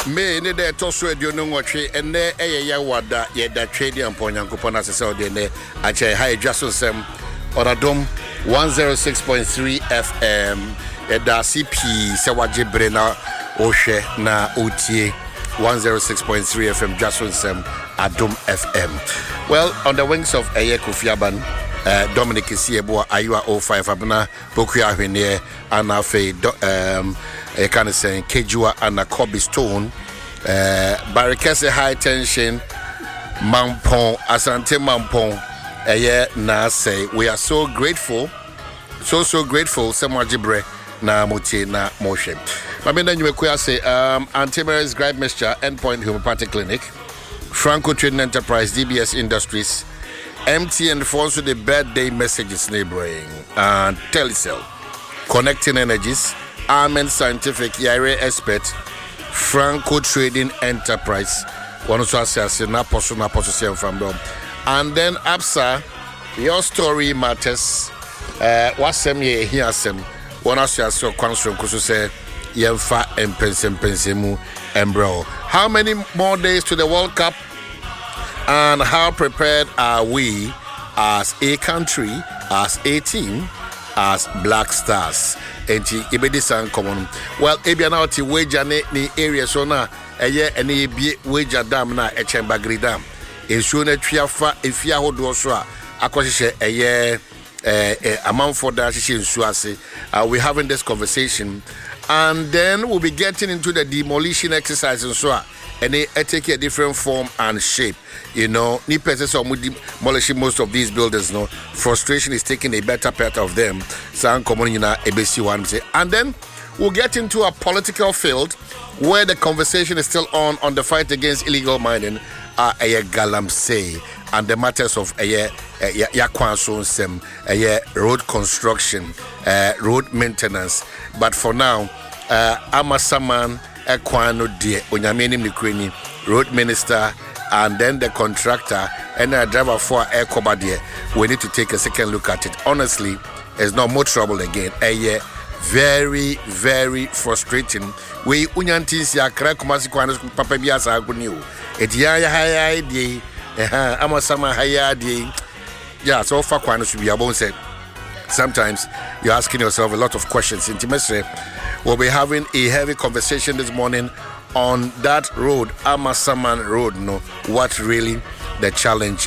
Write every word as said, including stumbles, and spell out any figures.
Me ne de to so aduonu nwotwe ene eyeye wada ye da twedi ampo nyankopon asese ode ne ache ha edwaso sem onadom one oh six point three F M eda C P se wajebre na ohwe na otie one oh six point three F M Jason Sem Adom F M. Well, on the wings of Eye Kofiaban, uh, Dominic Isiebo Ayua oh five Abna Bokuya Hwene ana fe um I can say Kejua and Kobe Stone uh Barikese High Tension Mampong Asante Mampong Eye na say we are so grateful so so grateful Semajibre na mutie na motion. Mamena nyume say um Antivirus Gripe Mixture Endpoint Homeopathic Clinic, Franco Trading Enterprise, D B S Industries, M T N for also the birthday messages neighboring, and Telecel, Connecting Energies, Armen Scientific, Yare Expert, Franco Trading Enterprise, one also says na poso na poso from them, and then Absa, your story matters. Uh, what's some ye here some one also so constant kuso say yemfa empensem pensemu embro. How many more days to the World Cup, and how prepared are we as a country, as a team, as Black Stars? Enti ibedi san common. Well, ebia na oti wager ni area so na eye ene ebie wager dam na Echembagri dam. Ensuo na twiafa efia hodo so a akohye eye eh amount for that ensuo ase. We're having this conversation, and then we'll be getting into the demolition exercise and so on. And they take a different form and shape. You know, ni pieces of demolishing most of these buildings. No, frustration is taking a better part of them. So common, you know, A B C one say, and then we'll get into a political field where the conversation is still on on the fight against illegal mining. Uh, a galamsey and the matters of a yakwanson sem a road construction, uh, road maintenance. But for now, uh, Amasaman Ekwano de Onyamenim Nikreni, road minister, and then the contractor and the driver for Ekobadie. We need to take a second look at it. Honestly, there's no more trouble again. A very, very frustrating. We unyantis ya crack Masiquanos Papa Biasa Aguniu. It ya ya de Amasama Haya de. Yeah, so far Quano should be about said. Sometimes you're asking yourself a lot of questions. Intimacy. We'll be having a heavy conversation this morning on that road, Amasaman Road. No, what really the challenge